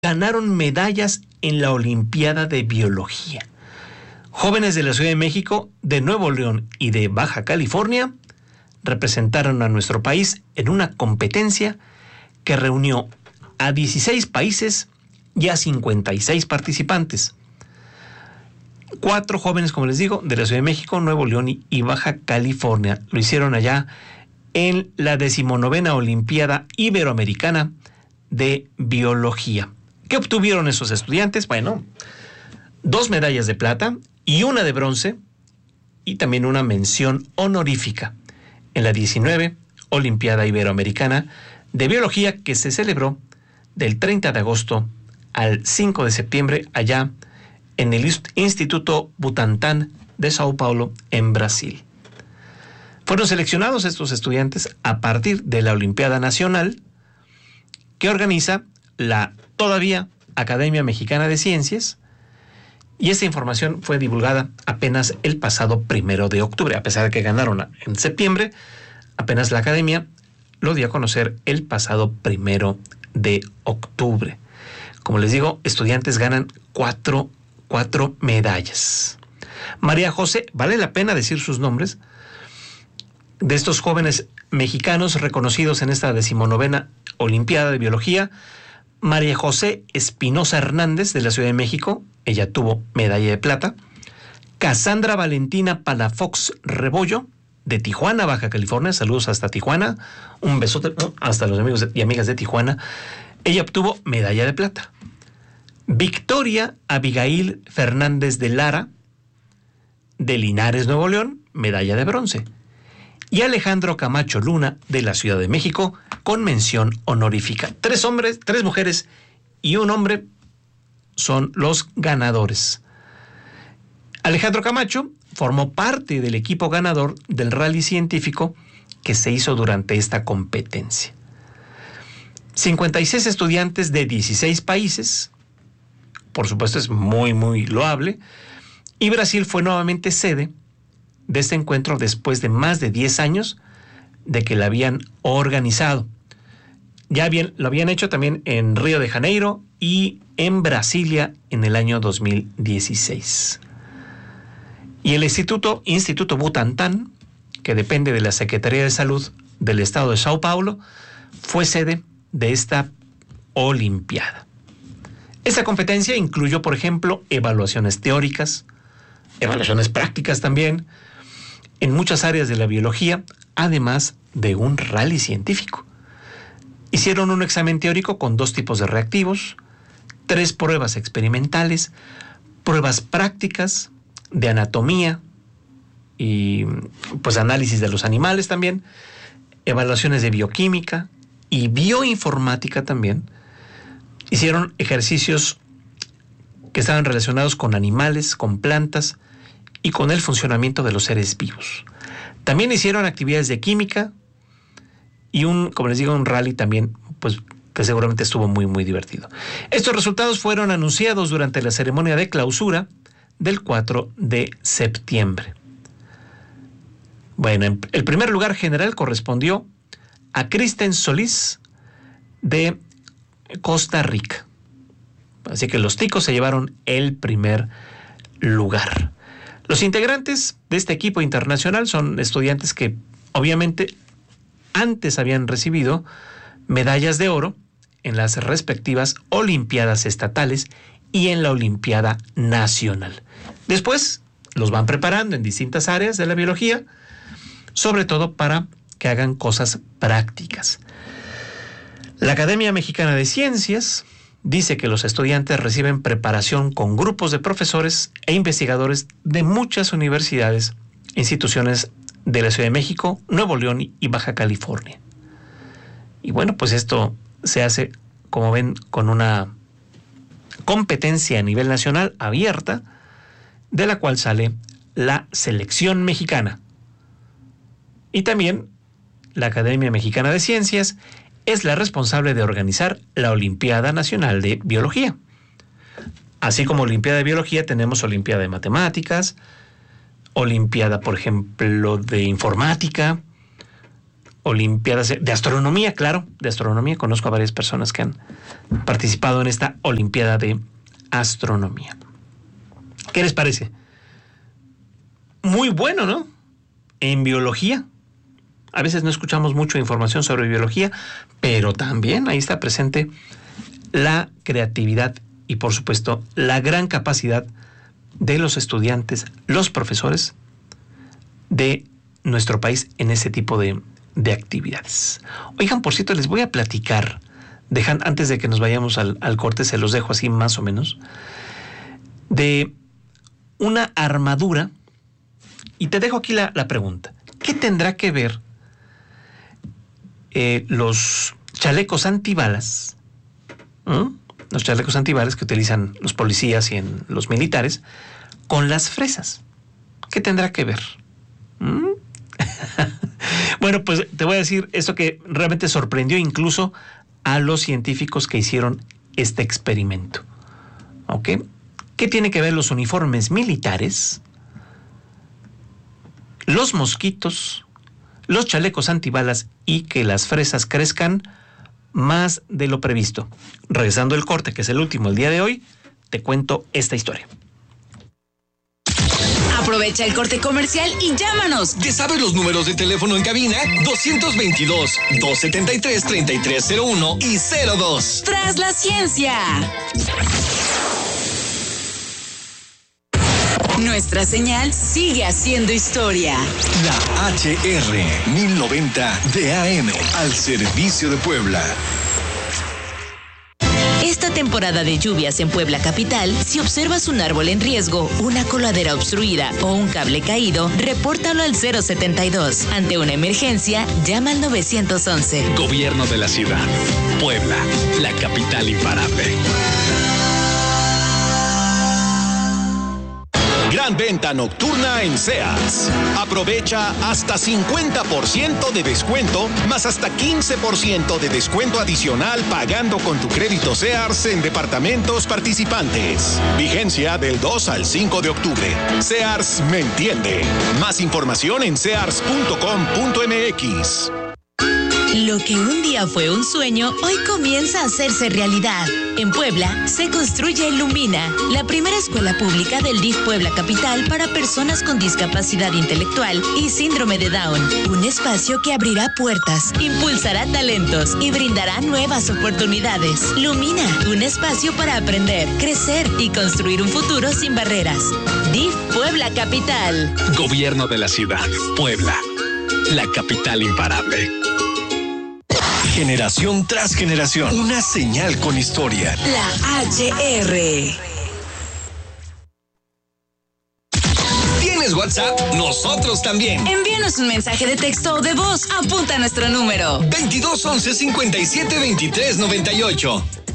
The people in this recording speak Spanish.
ganaron medallas en la Olimpiada de Biología. Jóvenes de la Ciudad de México, de Nuevo León y de Baja California representaron a nuestro país en una competencia que reunió a 16 países y a 56 participantes. 4 jóvenes, como les digo, de la Ciudad de México, Nuevo León y Baja California. Lo hicieron allá en la 19ª Olimpiada Iberoamericana de Biología. ¿Qué obtuvieron esos estudiantes? Bueno, 2 medallas de plata y 1 de bronce y también una mención honorífica en la 19 Olimpiada Iberoamericana de Biología, que se celebró del 30 de agosto al 5 de septiembre allá en el Instituto Butantan de Sao Paulo, en Brasil. Fueron seleccionados estos estudiantes a partir de la Olimpiada Nacional que organiza la todavía Academia Mexicana de Ciencias, y esta información fue divulgada apenas el pasado 1 de octubre. A pesar de que ganaron en septiembre, apenas la Academia lo dio a conocer el pasado 1 de octubre. Como les digo, estudiantes ganan 4 medallas. María José, vale la pena decir sus nombres, de estos jóvenes mexicanos reconocidos en esta 19ª Olimpiada de Biología. María José Espinosa Hernández, de la Ciudad de México, ella tuvo medalla de plata. Cassandra Valentina Palafox Rebollo, de Tijuana, Baja California, saludos hasta Tijuana, un besote hasta los amigos y amigas de Tijuana, ella obtuvo medalla de plata. Victoria Abigail Fernández de Lara, de Linares, Nuevo León, medalla de bronce. Y Alejandro Camacho Luna, de la Ciudad de México, con mención honorífica. 3 hombres, 3 mujeres y 1 hombre son los ganadores. Alejandro Camacho formó parte del equipo ganador del rally científico que se hizo durante esta competencia. 56 estudiantes de 16 países, por supuesto es muy loable, y Brasil fue nuevamente sede de este encuentro después de más de 10 años de que la habían organizado. Lo habían hecho también en Río de Janeiro y en Brasilia en el año 2016. Y el Instituto Butantan, que depende de la Secretaría de Salud del Estado de Sao Paulo, fue sede de esta Olimpiada. Esta competencia incluyó, por ejemplo, evaluaciones teóricas, evaluaciones prácticas también, en muchas áreas de la biología, además de un rally científico. Hicieron un examen teórico con 2 tipos de reactivos, 3 pruebas experimentales, pruebas prácticas de anatomía y pues análisis de los animales también, evaluaciones de bioquímica y bioinformática también. Hicieron ejercicios que estaban relacionados con animales, con plantas y con el funcionamiento de los seres vivos. También hicieron actividades de química y como les digo, un rally también, pues que seguramente estuvo muy divertido. Estos resultados fueron anunciados durante la ceremonia de clausura del 4 de septiembre. Bueno, el primer lugar general correspondió a Kristen Solís de Costa Rica. Así que los ticos se llevaron el primer lugar. Los integrantes de este equipo internacional son estudiantes que obviamente antes habían recibido medallas de oro en las respectivas Olimpiadas estatales y en la Olimpiada Nacional. Después los van preparando en distintas áreas de la biología, sobre todo para que hagan cosas prácticas. La Academia Mexicana de Ciencias dice que los estudiantes reciben preparación con grupos de profesores e investigadores de muchas universidades e instituciones de la Ciudad de México, Nuevo León y Baja California. Y bueno, pues esto se hace, como ven, con una competencia a nivel nacional abierta, de la cual sale la selección mexicana. Y también la Academia Mexicana de Ciencias es la responsable de organizar la Olimpiada Nacional de Biología. Así como Olimpiada de Biología, tenemos Olimpiada de Matemáticas, Olimpiada, por ejemplo, de Informática, Olimpiadas de astronomía, claro, de astronomía. Conozco a varias personas que han participado en esta Olimpiada de Astronomía. ¿Qué les parece? Muy bueno, ¿no? En biología. A veces no escuchamos mucha información sobre biología, pero también ahí está presente la creatividad y, por supuesto, la gran capacidad de los estudiantes, los profesores de nuestro país en ese tipo de actividades. Oigan, por cierto, les voy a platicar, antes de que nos vayamos al corte, se los dejo así más o menos, de una armadura, y te dejo aquí la pregunta. ¿Qué tendrá que ver los chalecos antibalas, los chalecos antibalas que utilizan los policías y en los militares, con las fresas? ¿Qué tendrá que ver? Bueno, pues te voy a decir esto que realmente sorprendió incluso a los científicos que hicieron este experimento. ¿Ok? ¿Qué tiene que ver los uniformes militares, los mosquitos, los chalecos antibalas y que las fresas crezcan más de lo previsto? Regresando el corte, que es el último el día de hoy, te cuento esta historia. Aprovecha el corte comercial y llámanos. ¿Ya sabes los números de teléfono en cabina? 222-273-3301 y 02. Tras la ciencia. Nuestra señal sigue haciendo historia. La HR 1090 de AM al servicio de Puebla. Esta temporada de lluvias en Puebla capital, si observas un árbol en riesgo, una coladera obstruida o un cable caído, repórtalo al 072. Ante una emergencia, llama al 911. Gobierno de la ciudad. Puebla, la capital imparable. Gran venta nocturna en Sears. Aprovecha hasta 50% de descuento, más hasta 15% de descuento adicional pagando con tu crédito Sears en departamentos participantes. Vigencia del 2 al 5 de octubre. Sears me entiende. Más información en sears.com.mx. Lo que un día fue un sueño, hoy comienza a hacerse realidad. En Puebla, se construye Lumina, la primera escuela pública del DIF Puebla Capital para personas con discapacidad intelectual y síndrome de Down. Un espacio que abrirá puertas, impulsará talentos y brindará nuevas oportunidades. Lumina, un espacio para aprender, crecer y construir un futuro sin barreras. DIF Puebla Capital. Gobierno de la ciudad. Puebla, la capital imparable. Generación tras generación. Una señal con historia. La HR. ¿Tienes WhatsApp? Nosotros también. Envíanos un mensaje de texto o de voz. Apunta nuestro número. 2211 572398.